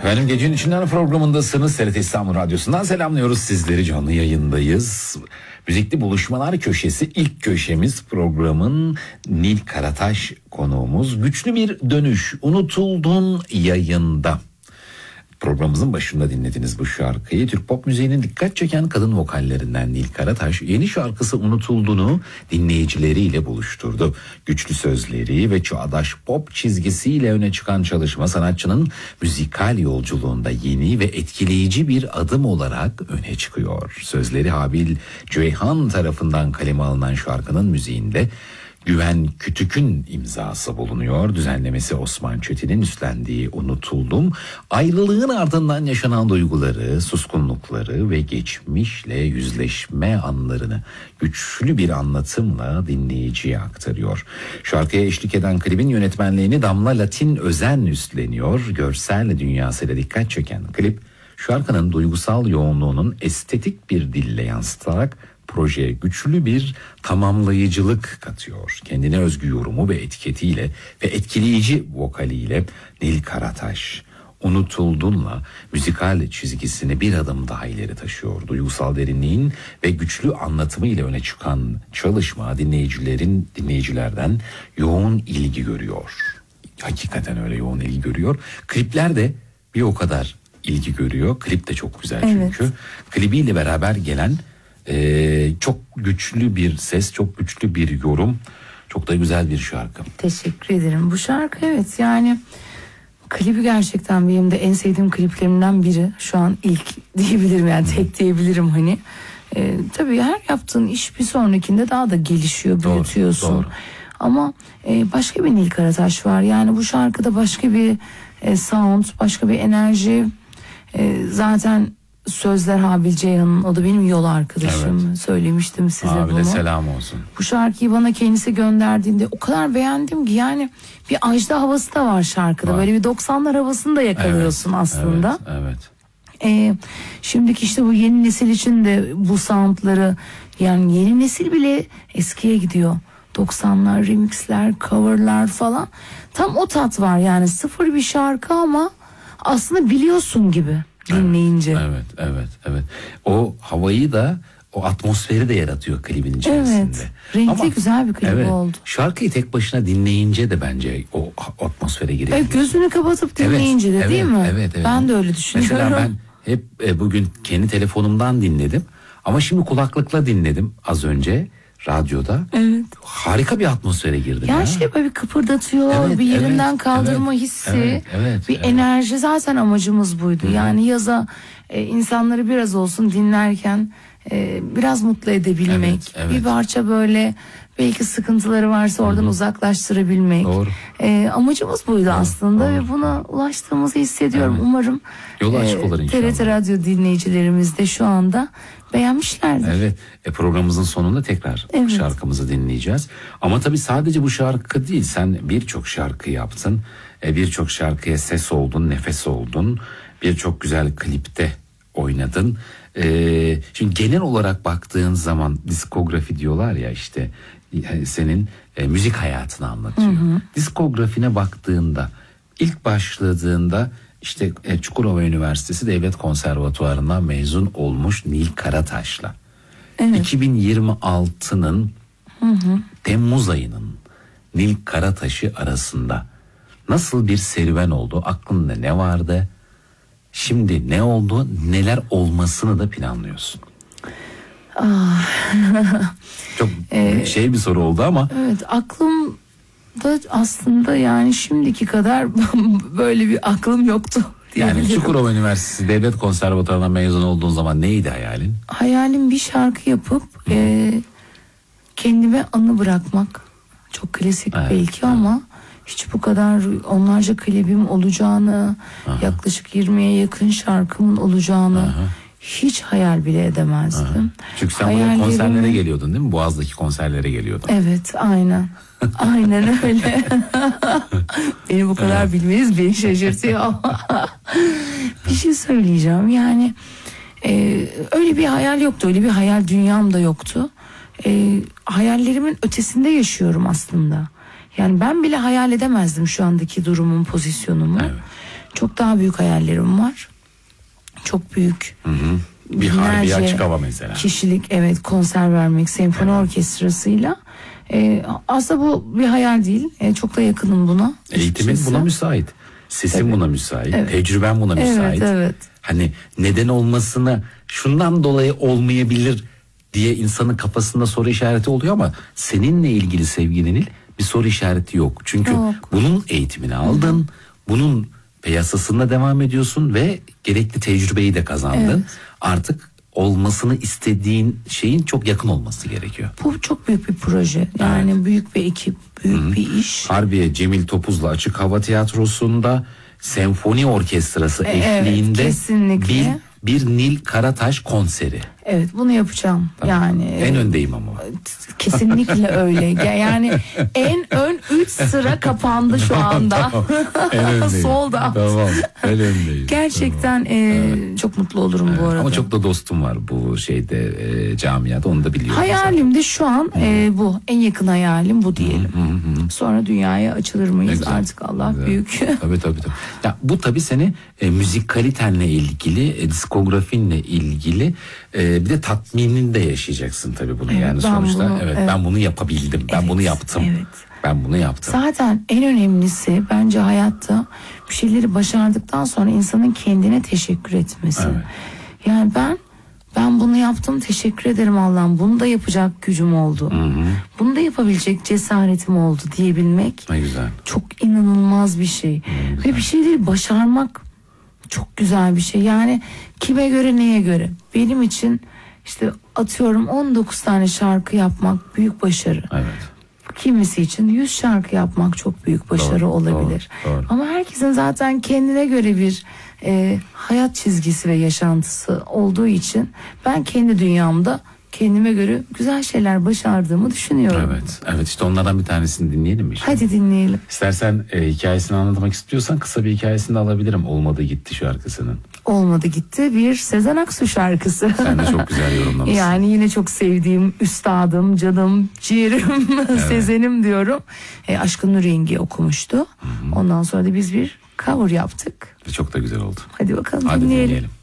Efendim Gecenin İçinden programındasınız. TRT İstanbul Radyosu'ndan selamlıyoruz sizleri, canlı yayındayız. Müzikli Buluşmalar Köşesi ilk köşemiz, programın Nil Karataş konuğumuz. Güçlü bir dönüş, Unutuldun yayında. Programımızın başında dinlediniz bu şarkıyı. Türk pop müziğinin dikkat çeken kadın vokallerinden Nil Karataş yeni şarkısı Unutuldun'u dinleyicileriyle buluşturdu. Güçlü sözleri ve çağdaş pop çizgisiyle öne çıkan çalışma sanatçının müzikal yolculuğunda yeni ve etkileyici bir adım olarak öne çıkıyor. Sözleri Habil Ceyhan tarafından kaleme alınan şarkının müziğinde Güven Kütük'ün imzası bulunuyor. Düzenlemesi Osman Çetin'in üstlendiği Unutuldum, ayrılığın ardından yaşanan duyguları, suskunlukları ve geçmişle yüzleşme anlarını güçlü bir anlatımla dinleyiciye aktarıyor. Şarkıya eşlik eden klibin yönetmenliğini Damla Latin Özen üstleniyor. Görsel dünyasıyla dikkat çeken klip, şarkının duygusal yoğunluğunun estetik bir dille yansıtarak projeye güçlü bir tamamlayıcılık katıyor. Kendine özgü yorumu ve etiketiyle ve etkileyici vokaliyle Nil Karataş, Unutuldun'la müzikal çizgisini bir adım daha ileri taşıyor. Duygusal derinliğin ve güçlü anlatımı ile öne çıkan çalışma dinleyicilerden yoğun ilgi görüyor. Hakikaten öyle yoğun ilgi görüyor. Klipler de bir o kadar ilgi görüyor. Klip de çok güzel çünkü. Evet. Klibiyle beraber gelen çok güçlü bir ses, çok güçlü bir yorum, çok da güzel bir şarkı. Teşekkür ederim. Bu şarkı evet, yani klibi gerçekten benim de en sevdiğim kliplerimden biri. Şu an ilk diyebilirim, yani tek diyebilirim hani. Tabii her yaptığın iş bir sonrakinde daha da gelişiyor, büyütüyorsun. Doğru. Ama başka bir Nil Karataş var. Yani bu şarkıda başka bir sound, başka bir enerji. Zaten sözler Habil Ceyhan'ın, o da benim yol arkadaşım. Evet. Söylemiştim size bunu. Habile selam olsun. Bu şarkıyı bana kendisi gönderdiğinde o kadar beğendim ki, yani bir Ajda havası da var şarkıda. Var. Böyle bir 90'lar havasını da yakalıyorsun aslında. Evet. Şimdiki işte bu yeni nesil için de bu soundları, yani yeni nesil bile eskiye gidiyor. 90'lar, remixler, coverlar falan. Tam o tat var, yani sıfır bir şarkı ama aslında biliyorsun gibi dinleyince. Evet. O havayı da, o atmosferi de yaratıyor klibin içerisinde. Evet. Renkli ama güzel bir klip oldu. Şarkıyı tek başına dinleyince de bence o atmosfere giriyor. Gözünü kapatıp dinleyince de değil mi? Evet. Ben de öyle düşünüyorum. Mesela ben hep bugün kendi telefonumdan dinledim. Ama şimdi kulaklıkla dinledim az önce radyoda. Evet. Harika bir atmosfere girdim. Her şey böyle bir kıpırdatıyor, bir yerinden kaldırma hissi, bir enerji. Zaten amacımız buydu. Yani yaza insanları biraz olsun dinlerken biraz mutlu edebilmek. Bir parça böyle belki sıkıntıları varsa oradan uzaklaştırabilmek. Doğru. Amacımız buydu aslında ve buna ulaştığımızı hissediyorum. Umarım yolu açık olur inşallah. TRT Radyo dinleyicilerimiz de şu anda beğenmişlerdir. Evet. Programımızın sonunda tekrar şarkımızı dinleyeceğiz. Ama tabii sadece bu şarkı değil. Sen birçok şarkı yaptın. Birçok şarkıya ses oldun, nefes oldun. Birçok güzel klipte oynadın. Şimdi genel olarak baktığın zaman diskografi diyorlar ya, işte senin müzik hayatını anlatıyor. Diskografine baktığında, ilk başladığında işte Çukurova Üniversitesi Devlet Konservatuvarı'ndan mezun olmuş Nil Karataş'la 2026'nın Temmuz ayının Nil Karataş'ı arasında nasıl bir serüven oldu? Aklında ne vardı? Şimdi ne oldu? Neler olmasını da planlıyorsun? Çok bir soru oldu ama. Evet, aklımda aslında yani şimdiki kadar böyle bir aklım yoktu. Yani Çukurova Üniversitesi Devlet Konservatuvarı'ndan mezun olduğun zaman neydi hayalin? Hayalim bir şarkı yapıp kendime anı bırakmak. Çok klasik belki ama hiç bu kadar onlarca klibim olacağını, yaklaşık 20'ye yakın şarkımın olacağını hiç hayal bile edemezdim. Çünkü sen buraya konserlere geliyordun değil mi? Boğaz'daki konserlere geliyordun. Evet, aynen. Aynen öyle. Beni bu kadar bilmeniz beni şaşırtıyor ama bir şey söyleyeceğim. Yani öyle bir hayal yoktu. Öyle bir hayal dünyam da yoktu. Hayallerimin ötesinde yaşıyorum aslında. Yani ben bile hayal edemezdim şu andaki durumum, pozisyonumu. Evet. çok daha büyük hayallerim var. Çok büyük. Bir harbi açık hava mesela. Kişilik, evet, konser vermek senfoni orkestrasıyla. Aslında bu bir hayal değil. Çok da yakınım buna. Eğitimin açıkçası. buna müsait. Sesin Evet. buna müsait. Evet. Tecrüben buna müsait. Evet. Hani neden olmasını, şundan dolayı olmayabilir diye insanın kafasında soru işareti oluyor ama seninle ilgili sevgili Nil bir soru işareti yok. Çünkü Yok. bunun eğitimini aldın. Bunun piyasasında devam ediyorsun ve gerekli tecrübeyi de kazandın. Evet. Artık olmasını istediğin şeyin çok yakın olması gerekiyor. Bu çok büyük bir proje. Yani büyük bir ekip, büyük bir iş. Harbiye Cemil Topuz'la Açık Hava Tiyatrosu'nda senfoni orkestrası eşliğinde kesinlikle. bir Nil Karataş konseri. Evet, bunu yapacağım. Yani En öndeyim ama. kesinlikle öyle. Yani en ön 3 sıra kapandı şu anda. En öndeyim. Solda. Tamam. En öndeyim. Gerçekten çok mutlu olurum bu arada. Ama çok da dostum var bu şeyde camiada, onu da biliyorum. Hayalim de şu an bu. En yakın hayalim bu diyelim. Sonra dünyaya açılır mıyız Güzel. artık, Allah Güzel. büyük. Tabii. Ya bu tabii seni müzikalitenle ilgili, diskografinle ilgili bir de tatminini de yaşayacaksın tabii bunu. Evet, Yani ben sonuçta bunu, ben bunu yapabildim. Ben Evet, bunu yaptım. evet. Ben bunu yaptım. Zaten en önemlisi bence hayatta bir şeyleri başardıktan sonra insanın kendine teşekkür etmesi. Evet. Yani ben bunu yaptım, teşekkür ederim Allah'ım. Bunu da yapacak gücüm oldu. Bunu da yapabilecek cesaretim oldu diyebilmek Ne güzel. çok inanılmaz bir şey. Ve bir şeyleri başarmak çok güzel bir şey. Yani kime göre, neye göre? Benim için işte atıyorum 19 tane şarkı yapmak büyük başarı. Evet. Kimisi için 100 şarkı yapmak çok büyük başarı Doğru, olabilir. doğru. Ama herkesin zaten kendine göre bir hayat çizgisi ve yaşantısı olduğu için ben kendi dünyamda kendime göre güzel şeyler başardığımı düşünüyorum. Evet işte onlardan bir tanesini dinleyelim mi? Hadi dinleyelim. İstersen hikayesini anlatmak istiyorsan kısa bir hikayesini de alabilirim. Olmadı gitti şarkısının. Olmadı gitti, bir Sezen Aksu şarkısı. Sen de çok güzel yorumlamışsın. Yani yine çok sevdiğim üstadım, canım, ciğerim, Sezen'im diyorum. Aşkın Nur Yengi okumuştu. Ondan sonra da biz bir cover yaptık. Çok da güzel oldu. Hadi bakalım Hadi dinleyelim. dinleyelim.